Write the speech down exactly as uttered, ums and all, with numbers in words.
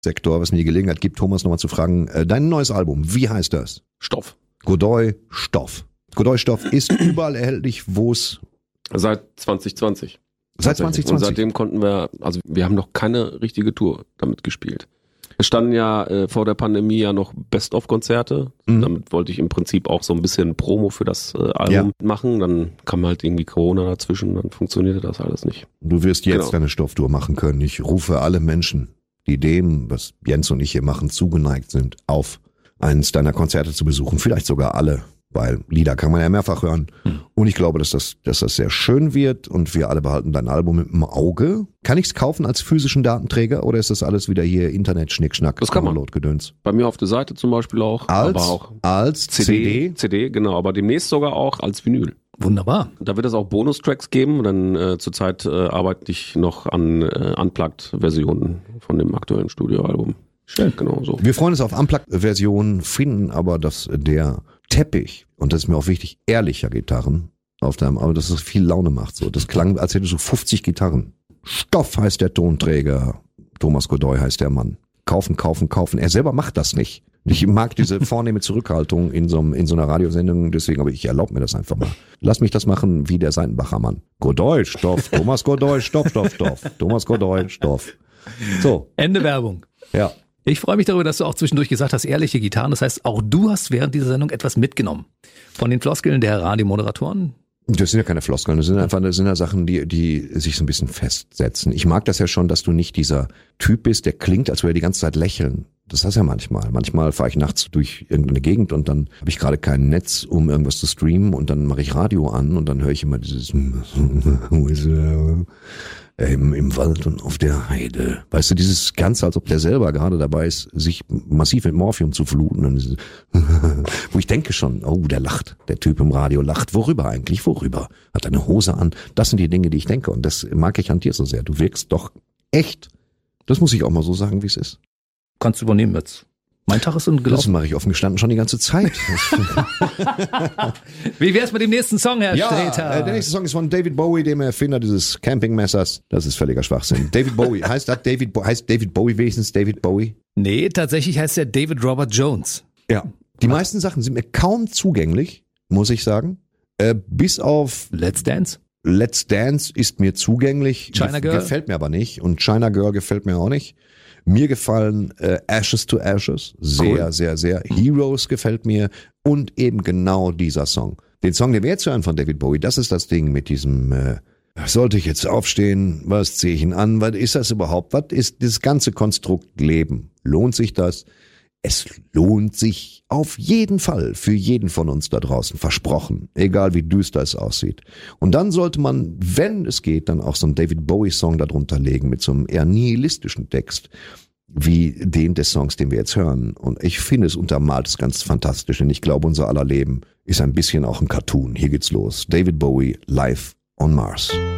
Sektor, was mir die Gelegenheit gibt, Thomas nochmal zu fragen, äh, dein neues Album, wie heißt das? Stoff. Godoy Stoff. Godoy Stoff ist überall erhältlich, wo es... Seit zwanzig zwanzig. Seit zwanzig zwanzig? Und seitdem konnten wir, also wir haben noch keine richtige Tour damit gespielt. Es standen ja äh, vor der Pandemie ja noch Best-of-Konzerte. Mhm. Damit wollte ich im Prinzip auch so ein bisschen Promo für das äh, Album ja. machen. Dann kam halt irgendwie Corona dazwischen, dann funktionierte das alles nicht. Du wirst jetzt genau. deine Stofftour machen können. Ich rufe alle Menschen, die dem, was Jens und ich hier machen, zugeneigt sind, auf, eines deiner Konzerte zu besuchen. Vielleicht sogar alle, weil Lieder kann man ja mehrfach hören. Hm. Und ich glaube, dass das, dass das sehr schön wird und wir alle behalten dein Album im Auge. Kann ich es kaufen als physischen Datenträger oder ist das alles wieder hier Internet-Schnickschnack? Das kann man. Download-Gedöns? Bei mir auf der Seite zum Beispiel auch. Als, aber auch als C D, C D? C D, genau. Aber demnächst sogar auch als Vinyl. Wunderbar. Da wird es auch Bonustracks geben. Dann äh, zurzeit äh, arbeite ich noch an äh, Unplugged-Versionen von dem aktuellen Studioalbum. Schön. Genau so. Wir freuen uns auf Unplugged-Versionen, finden aber, dass der Teppich, und das ist mir auch wichtig, ehrlicher Gitarren auf deinem, aber dass es viel Laune macht. So, das klang, als hättest du fünfzig Gitarren. Stoff heißt der Tonträger, Thomas Godoy heißt der Mann. Kaufen, kaufen, kaufen. Er selber macht das nicht. Ich mag diese vornehme Zurückhaltung in so, einem, in so einer Radiosendung, deswegen, aber ich erlaube mir das einfach mal. Lass mich das machen wie der Seitenbacher Mann. Godoy, Stoff, Thomas Godoy, Stoff, Stoff, Stoff. Thomas Godoy, Stoff. So. Ende Werbung. Ja. Ich freue mich darüber, dass du auch zwischendurch gesagt hast, ehrliche Gitarren. Das heißt, auch du hast während dieser Sendung etwas mitgenommen. Von den Floskeln der Radiomoderatoren. Das sind ja keine Floskeln, das sind einfach das sind ja Sachen, die die sich so ein bisschen festsetzen. Ich mag das ja schon, dass du nicht dieser Typ bist, der klingt, als würde er die ganze Zeit lächeln. Das hast du ja manchmal. Manchmal fahre ich nachts durch irgendeine Gegend und dann habe ich gerade kein Netz, um irgendwas zu streamen und dann mache ich Radio an und dann höre ich immer dieses Im, im Wald und auf der Heide. Weißt du, dieses Ganze, als ob der selber gerade dabei ist, sich massiv mit Morphium zu fluten. Und wo ich denke schon, oh, der lacht, der Typ im Radio lacht. Worüber eigentlich? Worüber? Hat eine Hose an. Das sind die Dinge, die ich denke. Und das mag ich an dir so sehr. Du wirkst doch echt. Das muss ich auch mal so sagen, wie es ist. Kannst du übernehmen jetzt. Mein Tag ist gelaufen. Das mache ich offen gestanden schon die ganze Zeit. Wie wär's mit dem nächsten Song, Herr ja, Sträter? Äh, der nächste Song ist von David Bowie, dem Erfinder dieses Campingmessers. Das ist völliger Schwachsinn. David Bowie. heißt, das David Bo- heißt David Bowie wenigstens David Bowie? Nee, tatsächlich heißt er David Robert Jones. Ja. Die meisten Sachen sind mir kaum zugänglich, muss ich sagen. Äh, bis auf Let's Dance. Let's Dance ist mir zugänglich. China Girl. Gefällt mir aber nicht. Und China Girl gefällt mir auch nicht. Mir gefallen äh, Ashes to Ashes sehr, cool. sehr, sehr. Heroes gefällt mir und eben genau dieser Song. Den Song, den wir jetzt hören von David Bowie, das ist das Ding mit diesem, äh, sollte ich jetzt aufstehen, was ziehe ich ihn an, was ist das überhaupt, was ist das ganze Konstrukt Leben? Lohnt sich das? Es lohnt sich auf jeden Fall für jeden von uns da draußen, versprochen, egal wie düster es aussieht. Und dann sollte man, wenn es geht, dann auch so einen David Bowie-Song darunter legen mit so einem eher nihilistischen Text, wie den des Songs, den wir jetzt hören. Und ich finde, es untermalt es ganz fantastisch, denn ich glaube, unser aller Leben ist ein bisschen auch ein Cartoon. Hier geht's los. David Bowie, Live on Mars.